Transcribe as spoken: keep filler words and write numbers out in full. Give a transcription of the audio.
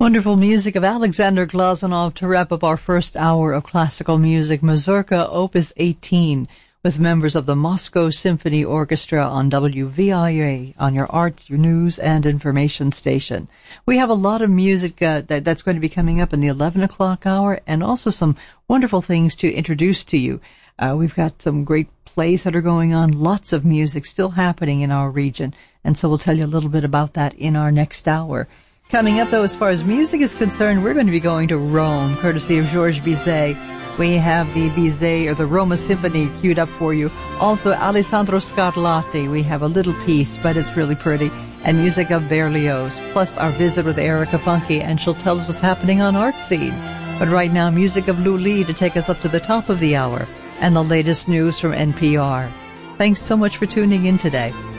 Wonderful music of Alexander Glazunov to wrap up our first hour of classical music. Mazurka Opus eighteen with members of the Moscow Symphony Orchestra on W V I A on your arts, your news, and information station. We have a lot of music uh, that, that's going to be coming up in the eleven o'clock hour, and also some wonderful things to introduce to you. Uh, we've got some great plays that are going on, lots of music still happening in our region, and so we'll tell you a little bit about that in our next hour. Coming up, though, as far as music is concerned, we're going to be going to Rome, courtesy of Georges Bizet. We have the Bizet, or the Roma Symphony, queued up for you. Also, Alessandro Scarlatti. We have a little piece, but it's really pretty. And music of Berlioz, plus our visit with Erica Funke, and she'll tell us what's happening on Art Scene. But right now, music of Lou Lee to take us up to the top of the hour, and the latest news from N P R. Thanks so much for tuning in today.